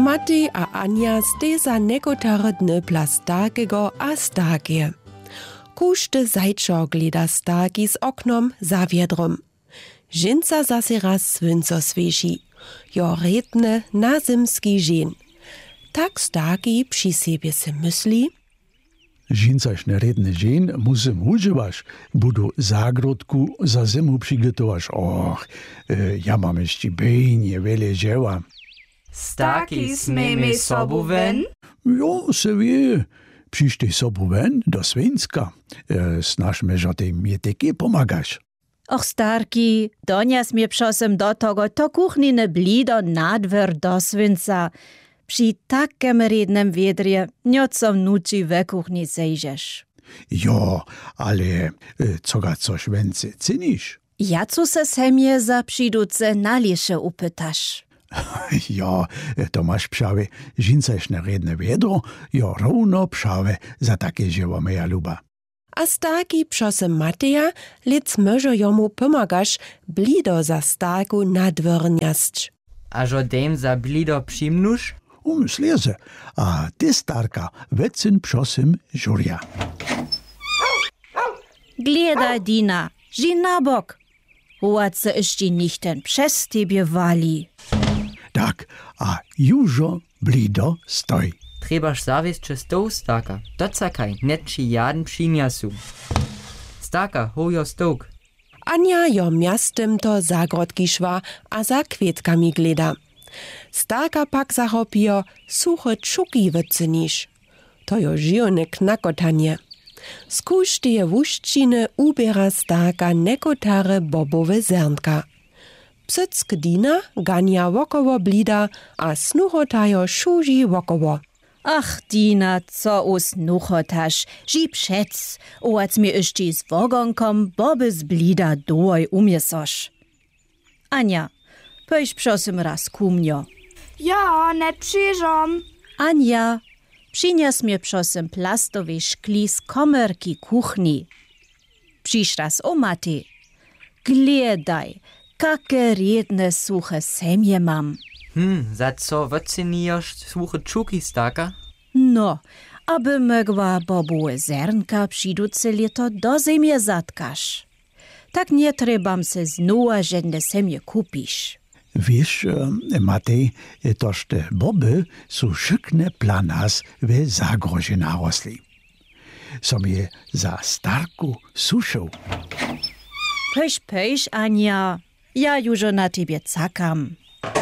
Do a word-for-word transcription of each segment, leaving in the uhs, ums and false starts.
Matej a Anja stej za nekotare dny plastakego a starkie. Kušte zajčo gleda starki z oknom za viedrom. Žinca zase raz svynco sveši. Jo redne na zimski žen. Tak starki przy siebie se mysli. Žincaš neredne žen, musím używać, budu zagrodku za zimu przygotować. Och, e, ja mam jeszcze bejnie wiele dzieła. Starki smejmy sobu ven? Jo, se wie. Przyjście sobu ven do Svenska. E, snaž me, że ty mnie takie pomagasz. Och, starki, donias mnie przosem do tego, to kuchniny blido nadwer do Svenca. Przy takim rednym wiedrie niocom nuci we kuchni zejdziesz. Jo, ale e, co ga coś więcej cynisz? Ja co se semie za przyduce nalisze upytasz. Ja, to masz pšawe, žincaš neredne vedro, jo rovno pšawe za takie dzieło moja luba. A starki przosem Mateja, lec może jomu pomagasz blido za starku nadwrniasć. A że dem za blido přimnuš? Umysleze, a ty starka vecin przosem žurja. Gledaj, Dina, žin na bok. Hoat se ještě nichten przez tebie wali. Tak, a južo blido stoj. Trebaš zaviesť čez tou, starka. Docakaj, net či jaden přiniasu. Starka, hojo stok. Anja jo miastem to zagrodki šva a za kvietkami gleda. Starka pak zahopio suche čuki wycyniš. To jo žione knakotanie. Z kušteje wuščine ubiera starka nekotare bobowe zernka. Psyck Dina gania wokoło blida, a snuchotajo šuži wokoło. Ach, Dina, co usnuchotaš, ži přec, oac mi ještě z wogonkom boby z blida dooj umiesoš. Ania, pojď prosím raz ku mňo. Ja, net przyjrzom. Ania, przynies mnie prosím plastowe szkli z komerki kuchni. Przyjść raz o Matej. Gledaj, kaké redne suche semje mam. Hm, za co wyceniasz suche čuki, starka? No, aby mogła bobułe zernka przyduce lito do zemje zatkasz. Tak nie trebam se znowa żadne semje kupisz. Wiesz, e, Matej, toż te boby są szykne dla nas w zagrozie narosli. Som je za starku suszył. Pejś, pejś, Ania. Ja już na tebie cakam.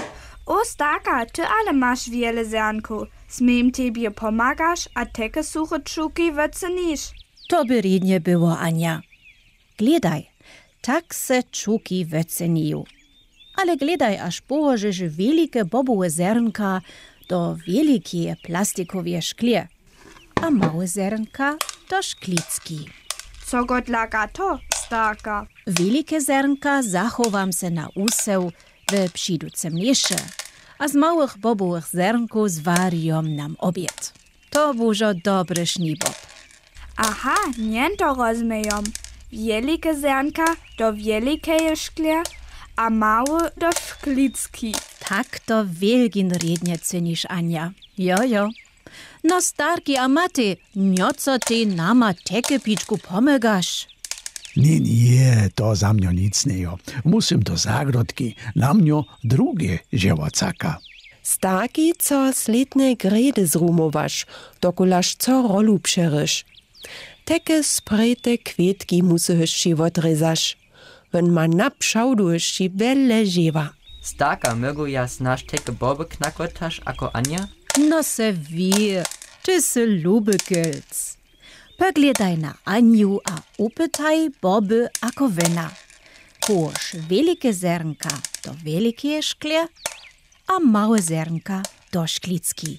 O, starka, ty ale masz wiele zernku. Smiem tebie pomagasz, a teke suche čuki wycenisz. To by rednie było, Ania. Gledaj, tak se čuki wyceniją. Ale gledaj, aż położysz wielkie bobowe zernka do wielkie plastikowe szklie, a małe zernka do szklicki. Co go dla to, starka? Wielkie zernka zachowam se na useł w przyducem niesze, a z małych bobowych zernków zwariom nam obiad. To dużo dobry sznibob. Aha, nie to rozumiem. Wielkie zernka do wielkiej szklie, a małe do szklicki. Tak to wielgin rednie cynisz, Ania. Jo, jo. No starki, a Matej, nioco ty nama teke piczku pomagasz? Nie, nie, to za mnie nic nie jo. Musím do zagrodki na mnie drugie dzieło caka. Starki, co sletne gredy zrumowasz, dokulasz co rolu przerysz. Teke sprejte kwietki musyš odrezaš. Wenn man napšauduješ wiele dziewa. Starka, mogę ja snaž teke boby knakotaš ako Anja? No se wie, ty se luby gilc. Pogledaj na Anju a upytaj boby ako wena. Położ wielkie zernka do wielkie szkle, a małe zernka do szklicki.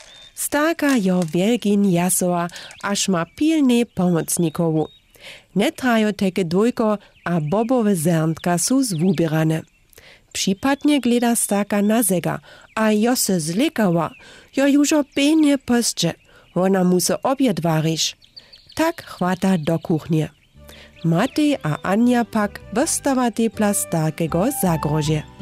Starka jo wielgin jasoa, aż ma pilne pomocnikowu. Ne trajo teke dwójko, a bobowe zernka su zwubierane. Przypadnie gleda starka na zega, a jo se zlekała, jo jużo penie postże, ona mu se obiad wariš. Tak chwata do kuchnie. Matej a Anja pak wystawa te plastakego zagrozie.